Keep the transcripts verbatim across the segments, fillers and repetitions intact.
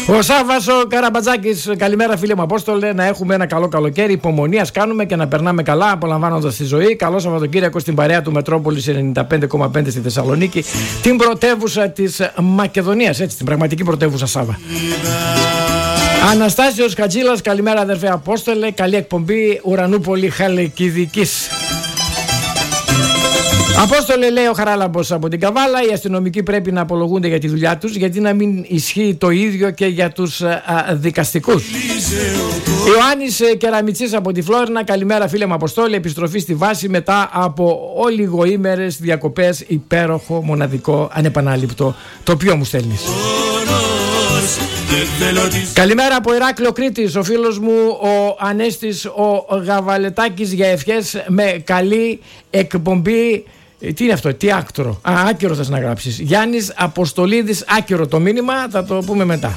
Ο Σάββας ο Καραμπατζάκης, καλημέρα φίλε μου Απόστολε. Να έχουμε ένα καλό καλοκαίρι. Υπομονίας κάνουμε και να περνάμε καλά, απολαμβάνοντας τη ζωή. Καλό Σαββατοκύριακο στην παρέα του Μετρόπολης ενενήντα πέντε κόμμα πέντε στη Θεσσαλονίκη, την πρωτεύουσα της Μακεδονίας. Έτσι, την πραγματική πρωτεύουσα, Σάββα. Αναστάσιος Χατζήλας, καλημέρα αδερφέ Απόστολε. Καλή εκπομπή Ουρανούπολη Χαλκιδικής. Απόστολε, λέει ο Χαράλαμπος από την Καβάλα, οι αστυνομικοί πρέπει να απολογούνται για τη δουλειά τους, γιατί να μην ισχύει το ίδιο και για τους α, δικαστικούς. Ιωάννης Κεραμιτσής από τη Φλόρινα, καλημέρα φίλε μου Αποστόλη, επιστροφή στη βάση μετά από ολιγοήμερες διακοπές, υπέροχο, μοναδικό, ανεπανάληπτο, το οποίο μου στέλνεις. Καλημέρα από Ηράκλειο Κρήτης, ο φίλος μου ο Ανέστης ο Γαβαλετάκης, για ευχές με καλή εκπομπή. Τι είναι αυτό, τι άκτρο? Α, άκυρο θες να γράψεις. Γιάννης Αποστολίδης, άκυρο το μήνυμα, θα το πούμε μετά.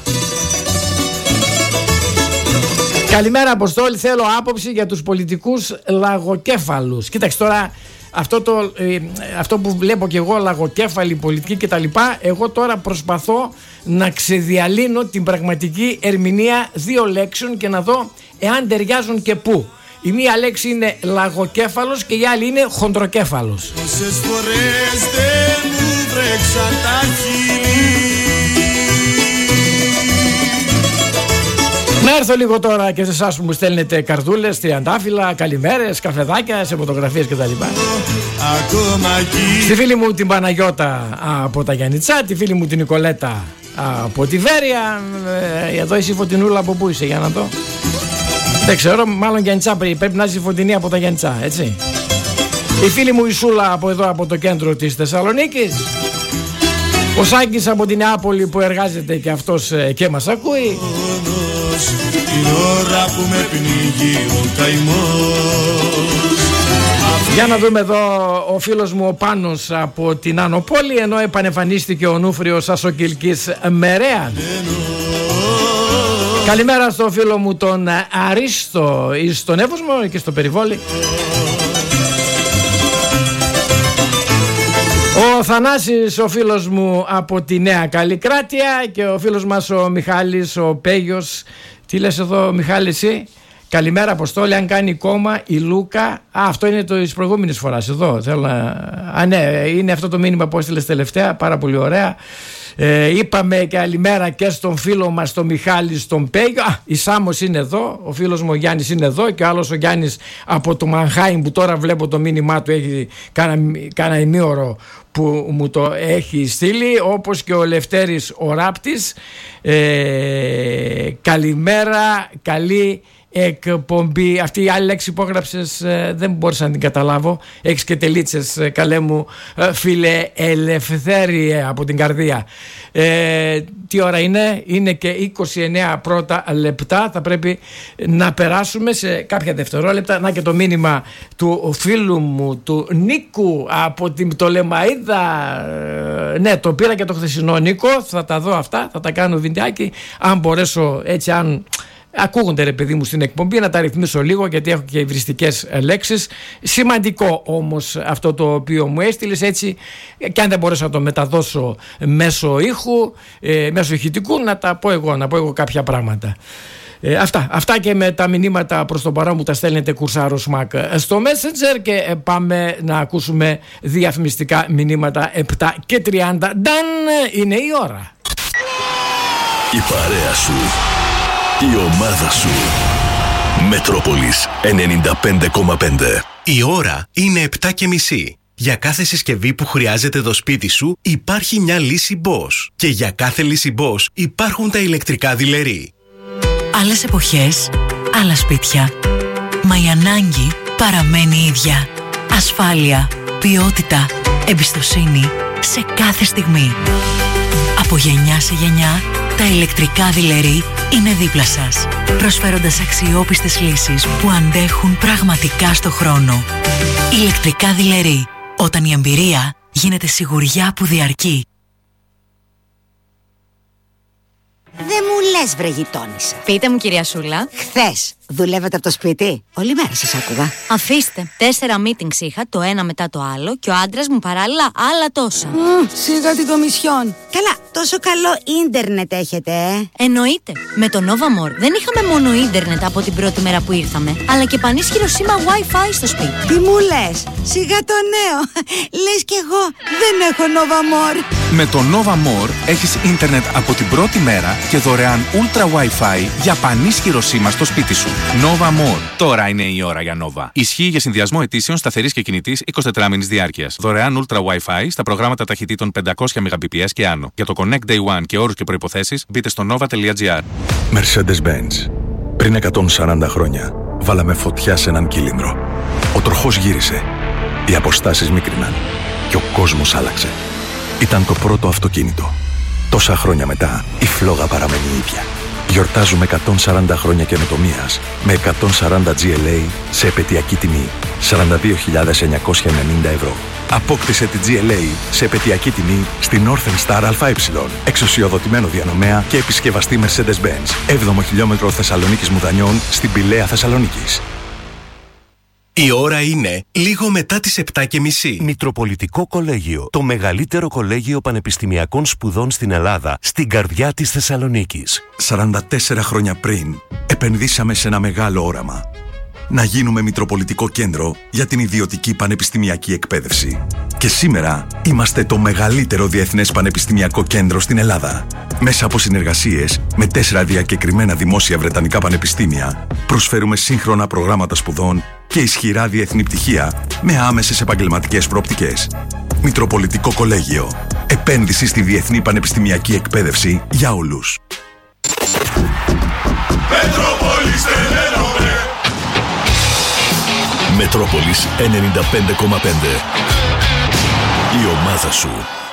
Καλημέρα Αποστόλη, θέλω άποψη για τους πολιτικούς λαγοκέφαλους. Κοίταξε τώρα, αυτό, το, ε, αυτό που βλέπω και εγώ, λαγοκέφαλοι, πολιτικοί κτλ. Εγώ τώρα προσπαθώ να ξεδιαλύνω την πραγματική ερμηνεία δύο λέξεων και να δω εάν ταιριάζουν και πού. Η μία λέξη είναι λαγοκέφαλος και η άλλη είναι χοντροκέφαλος. Όσες φορές δεν μου βρέξαν τα χείλη. Να έρθω λίγο τώρα και σε εσάς που μου στέλνετε καρδούλες, τριαντάφυλλα, καλημέρες, καφεδάκια, σε φωτογραφίες κτλ. Στη φίλη μου την Παναγιώτα από τα Γιαννιτσά, τη φίλη μου την Νικολέτα από τη Βέρεια. Εδώ είσαι η Φωτεινούλα, από πού είσαι, για να δω. Δεν ξέρω, μάλλον Γιαννιτσά πρέπει να είσαι Φωτεινή από τα Γιαννιτσά, έτσι. Η φίλη μου η Σούλα από εδώ, από το κέντρο της Θεσσαλονίκης. Ο Σάκης από την Νεάπολη που εργάζεται και αυτός και μας ακούει. Την ώρα που με πνίγει ο καημός. Για να δούμε εδώ, ο φίλος μου ο Πάνος από την Άνω Πόλη, ενώ επανεμφανίστηκε ο Νούφριος Ασοκυλκής Μερέαν. Καλημέρα στο φίλο μου τον Αρίστο εις τον Εύωσμο και στο Περιβόλι. Ο Θανάσης ο φίλος μου από τη Νέα Καλλικράτεια και ο φίλος μας ο Μιχάλης ο Πέγιος. Τι λες εδώ Μιχάλη εσύ? Καλημέρα Αποστόλη, αν κάνει κόμμα η Λούκα. Α, αυτό είναι το της προηγούμενης φοράς εδώ. Θέλω να... Α, ναι, είναι αυτό το μήνυμα που έστειλες τελευταία, πάρα πολύ ωραία. Ε, είπαμε καλημέρα και στον φίλο μας τον Μιχάλη στον Πέγιο. Α, η Σάμος είναι εδώ, ο φίλος μου ο Γιάννης είναι εδώ και ο άλλος ο Γιάννης από το Μανχάιμ που τώρα βλέπω το μήνυμά του, έχει κάνα ημίωρο που μου το έχει στείλει, όπως και ο Λευτέρης ο Ράπτης. Ε, καλημέρα, καλή εκπομπή. Αυτή η άλλη λέξη που έγραψες ε, δεν μπορούσα να την καταλάβω. Έχεις και τελίτσες, ε, καλέ μου ε, φίλε Ελευθέρη από την καρδία. Ε, τι ώρα είναι? Είναι και είκοσι εννέα πρώτα λεπτά. Θα πρέπει να περάσουμε σε κάποια δευτερόλεπτα. Να και το μήνυμα του φίλου μου του Νίκου από την Πτολεμαΐδα. Ε, ναι, το πήρα και το χθεσινό Νίκο. Θα τα δω αυτά, θα τα κάνω βιντεάκι αν μπορέσω, έτσι, αν ακούγονται ρε παιδί μου στην εκπομπή, να τα ρυθμίσω λίγο γιατί έχω και υβριστικές λέξεις. Σημαντικό όμως αυτό το οποίο μου έστειλες, έτσι, και αν δεν μπορέσω να το μεταδώσω μέσω ήχου, ε, μέσω ηχητικού, να τα πω εγώ, να πω εγώ κάποια πράγματα. Ε, αυτά, αυτά και με τα μηνύματα προς τον παρόν μου τα στέλνετε Κουρσάρο Σμακ στο Messenger και ε, πάμε να ακούσουμε διαφημιστικά μηνύματα. Επτά και τριάντα, νταν, είναι η ώρα. Η παρέα σου, η ομάδα σου. Μετρόπολης ενενήντα πέντε κόμμα πέντε. Η ώρα είναι επτά και μισή. Για κάθε συσκευή που χρειάζεται το σπίτι σου υπάρχει μια λύση Bosch. Και για κάθε λύση Bosch υπάρχουν τα ηλεκτρικά δειλερί. Άλλες εποχές, άλλα σπίτια. Μα η ανάγκη παραμένει η ίδια. Ασφάλεια, ποιότητα, εμπιστοσύνη σε κάθε στιγμή. Από γενιά σε γενιά, τα ηλεκτρικά δειλερί είναι δίπλα σας, προσφέροντας αξιόπιστες λύσεις που αντέχουν πραγματικά στο χρόνο. Ηλεκτρικά δειλερί, όταν η εμπειρία γίνεται σιγουριά που διαρκεί. Δεν μου λες βρε γειτόνισσα. Πείτε μου κυρία Σούλα. Χθες δουλεύετε από το σπίτι? Όλη μέρα σας άκουγα. Αφήστε, τέσσερα meetings είχα, το ένα μετά το άλλο, και ο άντρας μου παράλληλα άλλα τόσα. Mm, σιγά την κομισιόν. Καλά, τόσο καλό ίντερνετ έχετε, ε? Εννοείται. Με το Nova More δεν είχαμε μόνο ίντερνετ από την πρώτη μέρα που ήρθαμε, αλλά και πανίσχυρο σήμα Wi-Fi στο σπίτι. Τι μου λες? Σιγά το νέο. Λες κι εγώ δεν έχω Nova More. Με το Nova More έχεις ίντερνετ από την πρώτη μέρα και δωρεάν Ultra Wi-Fi για πανίσχυρο σήμα στο σπίτι σου. Nova More. Τώρα είναι η ώρα για Nova. Ισχύει για συνδυασμό ετήσεων σταθερής και κινητής εικοσιτετράμηνης διάρκειας. Δωρεάν Ultra Wi-Fi στα προγράμματα ταχυτήτων πεντακόσια μεγαμπιτ και άνω. Για το Connect Day One και όρους και προϋποθέσεις μπείτε στο nova τελεία gr. Mercedes-Benz. Πριν εκατόν σαράντα χρόνια βάλαμε φωτιά σε έναν κύλινδρο. Ο τροχός γύρισε. Οι αποστάσεις μίκριναν. Και ο κόσμος άλλαξε. Ήταν το πρώτο αυτοκίνητο. Τόσα χρόνια μετά η φλόγα παραμένει ίδια. Γιορτάζουμε εκατόν σαράντα χρόνια καινοτομίας με εκατόν σαράντα τζι ελ έι σε επαιτειακή τιμή σαράντα δύο χιλιάδες εννιακόσια ενενήντα ευρώ. Απόκτησε τη τζι ελ έι σε επαιτειακή τιμή στη Northern Star ΑΕ, εξουσιοδοτημένο διανομέα και επισκευαστή Mercedes-Benz. έβδομο χιλιόμετρο Θεσσαλονίκης Μουδανιών στην Πηλαία Θεσσαλονίκης. Η ώρα είναι λίγο μετά τις επτά και μισή. Μητροπολιτικό Κολέγιο. Το μεγαλύτερο κολέγιο πανεπιστημιακών σπουδών στην Ελλάδα, στην καρδιά της Θεσσαλονίκης. σαράντα τέσσερα χρόνια πριν επενδύσαμε σε ένα μεγάλο όραμα. Να γίνουμε Μητροπολιτικό Κέντρο για την ιδιωτική πανεπιστημιακή εκπαίδευση. Και σήμερα είμαστε το μεγαλύτερο διεθνές πανεπιστημιακό κέντρο στην Ελλάδα. Μέσα από συνεργασίες με τέσσερα διακεκριμένα δημόσια βρετανικά πανεπιστήμια, προσφέρουμε σύγχρονα προγράμματα σπουδών και ισχυρά διεθνή πτυχία με άμεσες επαγγελματικές προοπτικές. Μητροπολιτικό Κολέγιο. Επένδυση στη διεθνή πανεπιστημιακή εκπαίδευση για όλους. Μετρόπολης ενενήντα πέντε κόμμα πέντε. Η ομάδα σου.